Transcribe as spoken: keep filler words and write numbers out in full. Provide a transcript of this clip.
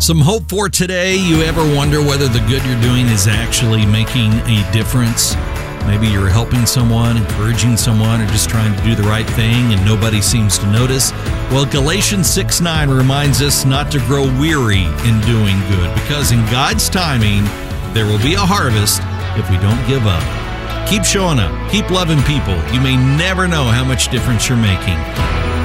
Some hope for today. You ever wonder whether the good you're doing is actually making a difference? Maybe you're helping someone, encouraging someone, or just trying to do the right thing and nobody seems to notice. Well, Galatians six nine reminds us not to grow weary in doing good, because in God's timing, there will be a harvest if we don't give up. Keep showing up. Keep loving people. You may never know how much difference you're making.